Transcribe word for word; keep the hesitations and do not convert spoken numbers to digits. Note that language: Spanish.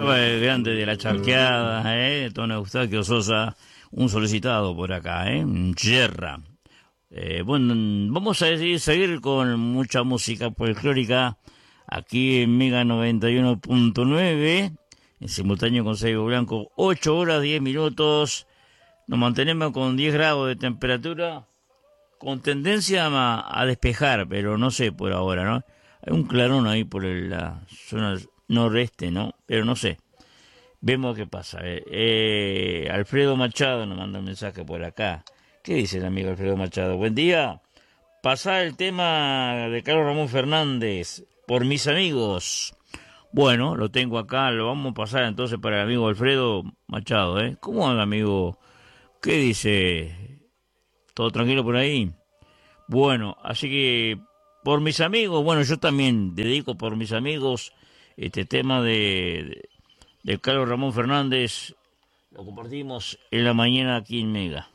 El grande de la charqueada, ¿eh? Don Eustaquio Sosa, un solicitado por acá, ¿eh? Yerra. Eh, bueno, vamos a seguir, seguir con mucha música folclórica aquí en Mega noventa y uno punto nueve, en simultáneo con Seibo Blanco, ocho horas diez minutos. Nos mantenemos con diez grados de temperatura, con tendencia a, a despejar, pero no sé por ahora, ¿no? Hay un clarón ahí por el, la zona noreste, ¿no? Pero no sé. Vemos qué pasa. Eh, eh, Alfredo Machado nos manda un mensaje por acá. ¿Qué dice el amigo Alfredo Machado? Buen día. Pasá el tema de Carlos Ramón Fernández, Por mis amigos. Bueno, lo tengo acá, lo vamos a pasar entonces para el amigo Alfredo Machado, ¿eh? ¿Cómo anda, amigo? ¿Qué dice? ¿Todo tranquilo por ahí? Bueno, así que por mis amigos, bueno, yo también dedico por mis amigos este tema de, de, de Carlos Ramón Fernández. Lo compartimos en la mañana aquí en Mega.